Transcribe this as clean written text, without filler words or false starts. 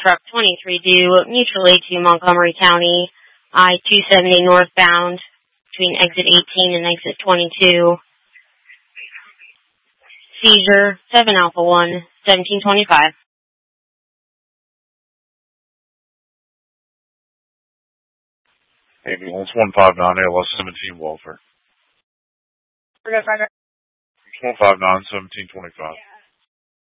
truck 23 due mutually to Montgomery County, I-270 northbound between exit 18 and exit 22. Seizure 7 Alpha 1, 1725. Ambulance 159 ALS 17 Welfare. 159 1725.